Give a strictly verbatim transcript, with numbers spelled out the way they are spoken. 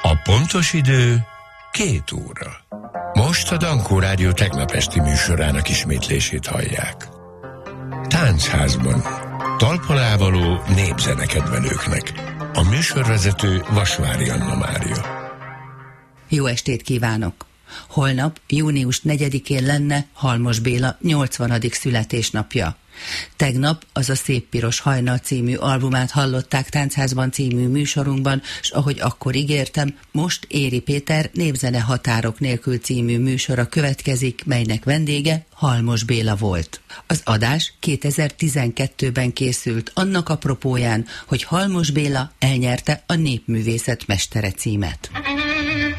A pontos idő két óra. Most a Dankó Rádió tegnap esti műsorának ismétlését hallják. Táncházban talpalávaló népzenekedvelőknek. A műsorvezető Vasvári Anna Mária. Jó estét kívánok! Holnap, június negyedikén lenne Halmos Béla nyolcvanadik születésnapja. Tegnap az a Szép Piros Hajnal című albumát hallották Táncházban című műsorunkban, s ahogy akkor ígértem, most Éri Péter Népzene határok nélkül című műsora következik, melynek vendége Halmos Béla volt. Az adás kétezer-tizenkettőben készült annak apropóján, hogy Halmos Béla elnyerte a Népművészet mestere címet.